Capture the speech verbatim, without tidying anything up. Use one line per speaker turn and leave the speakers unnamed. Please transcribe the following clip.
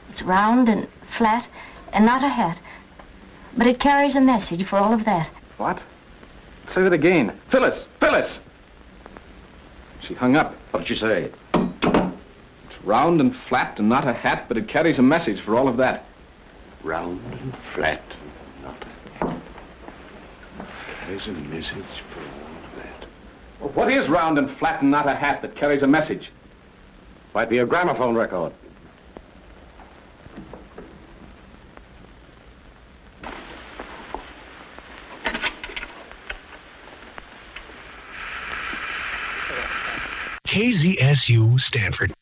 It's round and flat and not a hat. But it carries a message for all of that.
What? Say that again. Phyllis! Phyllis! She hung up.
What did she say?
It's round and flat and not a hat, but it carries a message for all of that.
Round and flat and not a hat. Carries a message for all of that.
Well, what is round and flat and not a hat that carries a message?
Might be a gramophone record.
K Z S U Stanford.